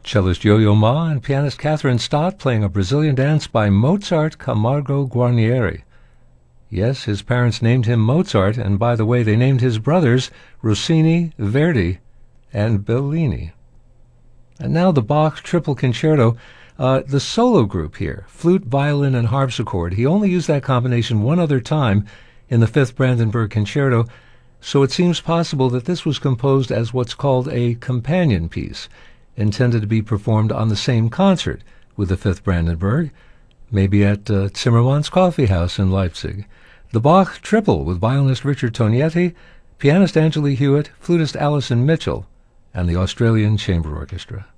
Cellist Yo-Yo Ma and pianist Catherine Stott playing a Brazilian dance by Mozart Camargo Guarnieri. Yes, his parents named him Mozart, and by the way, they named his brothers Rossini, Verdi, and Bellini. And now the Bach Triple Concerto. The solo group here, flute, violin, and harpsichord, he only used that combination one other time in the Fifth Brandenburg Concerto, so it seems possible that this was composed as what's called a companion piece, intended to be performed on the same concert with the Fifth Brandenburg, maybe at Zimmermann's Coffee House in Leipzig. The Bach Triple with violinist Richard Tognetti, pianist Angela Hewitt, flutist Alison Mitchell, and the Australian Chamber Orchestra.